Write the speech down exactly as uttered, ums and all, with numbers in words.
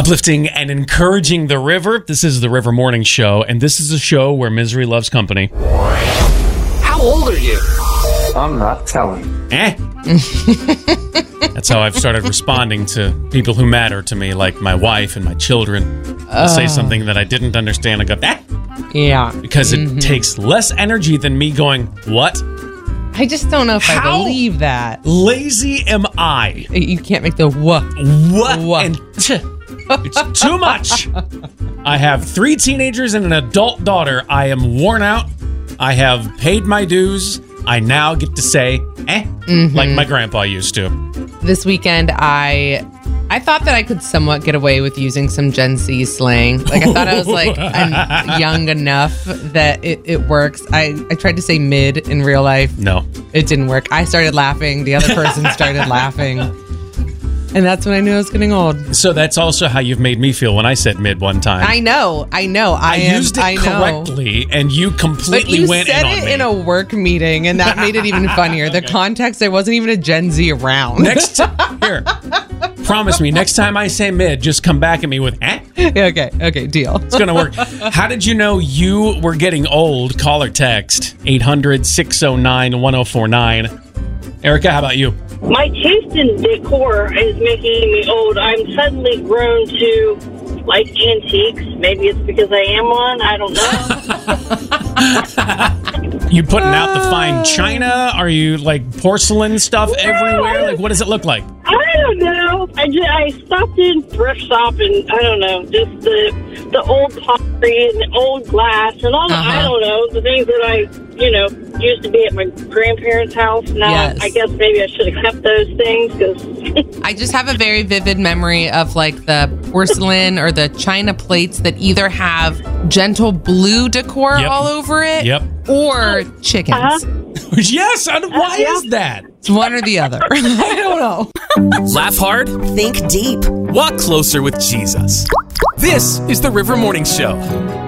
Uplifting and encouraging the river. This is the River Morning Show, and this is a show where misery loves company. How old are you? I'm not telling. Eh. That's how I've started responding to people who matter to me, like my wife and my children. I'll say something that I didn't understand and go, eh. Yeah. Because it Mhm. takes less energy than me going, what? I just don't know if I How believe that. Lazy am I? You can't make the wha. What? Wha. And t- it's too much. I have three teenagers and an adult daughter. I am worn out. I have paid my dues. I now get to say, eh, Mhm. like my grandpa used to. This weekend, I I thought that I could somewhat get away with using some Gen Z slang. Like, I thought I was, like, un- young enough that it, it works. I, I tried to say mid in real life. No. It didn't work. I started laughing. The other person started laughing. And that's when I knew I was getting old. So that's also how you've made me feel when I said mid one time. I know. I know. I, I am, used it I know. correctly, and you But completely you went said in on it me. in a work meeting, and that made it even funnier. The context, there wasn't even a Gen Z around. Next t- here, promise me, next time I say mid, just come back at me with, eh? Okay, okay, deal. It's going to work. How did you know you were getting old? Call or text eight hundred, six oh nine, one oh four nine. Erica, how about you? My taste in decor is making me old. I'm suddenly grown to like antiques. Maybe it's because I am one. I don't know. You putting out the fine china? Are you like porcelain stuff everywhere? Like, what does it look like? I don't know. I just, I stopped in thrift shop and I don't know, just the the old pottery and the old glass and all the, Uh-huh. I don't know, the things that I, you know, used to be at my grandparents' house. Now, Yes. I guess maybe I should have kept those things because I just have a very vivid memory of like the porcelain or the china plates that either have gentle blue decor Yep. all over it Yep. or chickens. Uh-huh. Yes. I don't- Why yeah. is that? It's one or the other. I don't know. Laugh hard, Think deep. walk closer with Jesus. This is the River Morning Show.